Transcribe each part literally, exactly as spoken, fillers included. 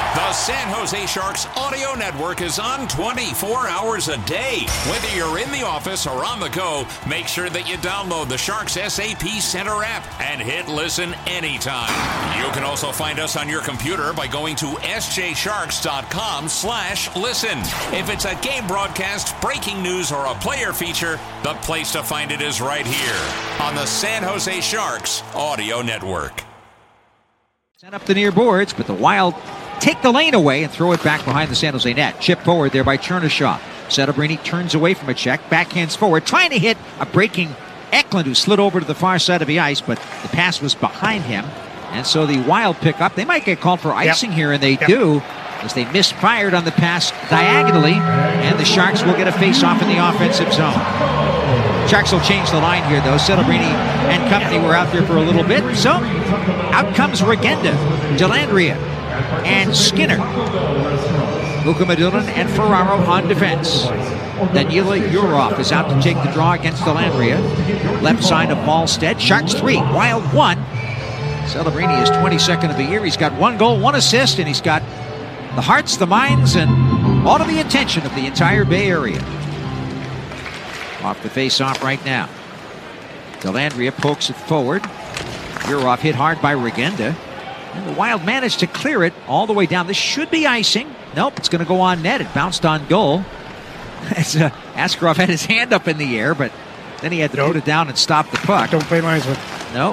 The San Jose Sharks audio network is on twenty-four hours a day. Whether you're in the office or on the go, make sure that you download the Sharks S A P Center app and hit listen anytime. You can also find us on your computer by going to s j sharks dot com slash listen. If it's a game broadcast, breaking news, or a player feature, the place to find it is right here on the San Jose Sharks audio network. Set up the near boards, but the Wild take the lane away and throw it back behind the San Jose net. Chip forward there by Chernishaw. Celebrini turns away from a check, backhands forward, trying to hit a breaking Eklund, who slid over to the far side of the ice, but the pass was behind him. And so the Wild pick up. They might get called for icing yep. here, and they yep. do, as they misfired on the pass diagonally, and the Sharks will get a face-off in the offensive zone. Sharks will change the line here, though. Celebrini and company were out there for a little bit. So out comes Regenda, Dellandrea, and Skinner. Mukhamadullin and Ferraro on defense. Danila Yurov is out to take the draw against Dellandrea. Left side of Ballstead. Sharks three, Wild one. Celebrini is twenty-second of the year. He's got one goal, one assist, and he's got the hearts, the minds, and all of the attention of the entire Bay Area. Off the face-off right now. Dellandrea pokes it forward. Yurov hit hard by Regenda. And the Wild managed to clear it all the way down. This should be icing. Nope, it's going to go on net. It bounced on goal. As uh, Askarov had his hand up in the air, but then he had to nope. put it down and stop the puck. Don't play lines with. Nope.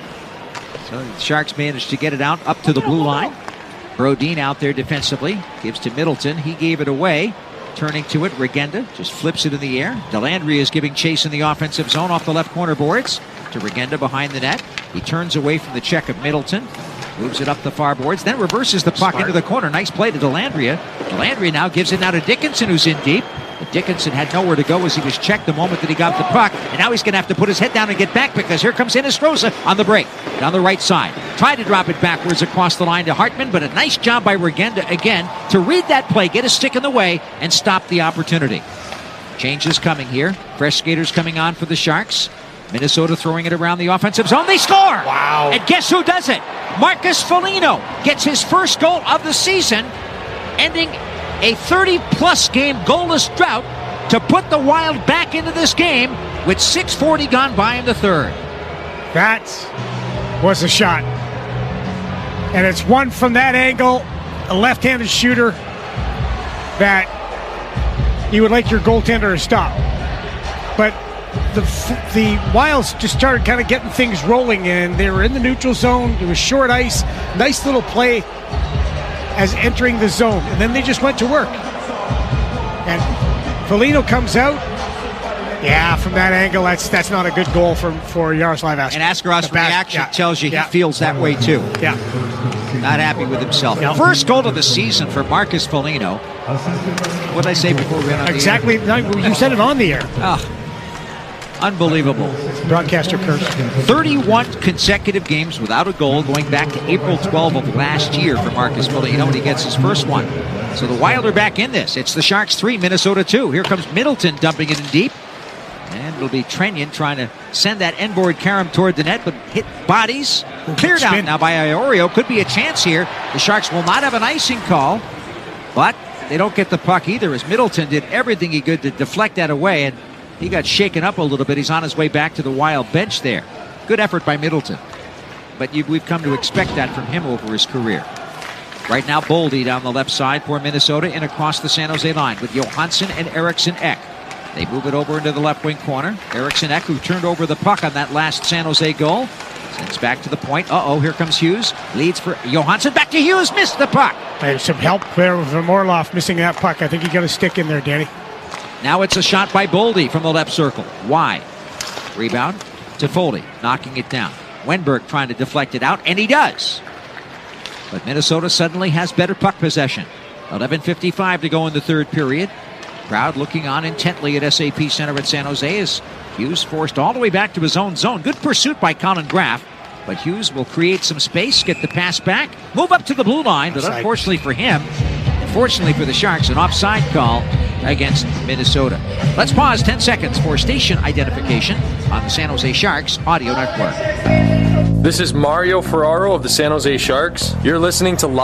So the Sharks managed to get it out up to the blue line. Brodin out there defensively. Gives to Middleton. He gave it away. Turning to it, Regenda just flips it in the air. Dellandrea is giving chase in the offensive zone off the left corner boards to Regenda behind the net. He turns away from the check of Middleton. Moves it up the far boards, then reverses the puck Smart. into the corner. Nice play to Dellandrea. Dellandrea now gives it now to Dickinson, who's in deep. But Dickinson had nowhere to go as he was checked the moment that he got the puck. And now he's going to have to put his head down and get back, because here comes Hinostroza on the break. Down the right side. Tried to drop it backwards across the line to Hartman, but a nice job by Regenda again to read that play, get a stick in the way, and stop the opportunity. Changes coming here. Fresh skaters coming on for the Sharks. Minnesota throwing it around the offensive zone. They score! Wow. And guess who does it? Marcus Foligno gets his first goal of the season, ending a thirty-plus game goalless drought to put the Wild back into this game with six forty gone by in the third. That was a shot. And it's one from that angle, a left-handed shooter that you would like your goaltender to stop. But the the Wilds just started kind of getting things rolling, and they were in the neutral zone. It was short ice, nice little play as entering the zone, and then they just went to work. And Foligno comes out. Yeah, from that angle, that's that's not a good goal for, for Yaroslav Askarov. And Askarov's reaction yeah. tells you yeah. he feels that way too. Yeah. Not happy with himself. Yeah. First goal of the season for Marcus Foligno. What did I say before we went on exactly. the air? Exactly. You said it on the air. Oh. Unbelievable. Broadcaster curse. thirty-one consecutive games without a goal, going back to April twelfth of last year for Marcus Foligno when he gets his first one. So the Wild are back in this. It's the Sharks three, Minnesota two. Here comes Middleton dumping it in deep. And it'll be Trenyon trying to send that end-board carom toward the net, but hit bodies. Cleared out now by Iorio. Could be a chance here. The Sharks will not have an icing call, but they don't get the puck either, as Middleton did everything he could to deflect that away, and he got shaken up a little bit. He's on his way back to the Wild bench there. Good effort by Middleton. But you, we've come to expect that from him over his career. Right now, Boldy down the left side for Minnesota and across the San Jose line with Johansson and Eriksson Ek. They move it over into the left wing corner. Eriksson Ek, who turned over the puck on that last San Jose goal, sends back to the point. Uh-oh, here comes Hughes. Leads for Johansson. Back to Hughes. Missed the puck. There's some help there from Orlov missing that puck. I think he got a stick in there, Danny. Now it's a shot by Boldy from the left circle. Wide. Rebound to Foley, knocking it down. Wenberg trying to deflect it out, and he does. But Minnesota suddenly has better puck possession. eleven fifty-five to go in the third period. Crowd looking on intently at S A P Center at San Jose as Hughes forced all the way back to his own zone. Good pursuit by Colin Graff, but Hughes will create some space, get the pass back, move up to the blue line, but offside. Unfortunately for him, unfortunately for the Sharks, an offside call against Minnesota. Let's pause ten seconds for station identification on the San Jose Sharks audio network. This is Mario Ferraro of the San Jose Sharks. You're listening to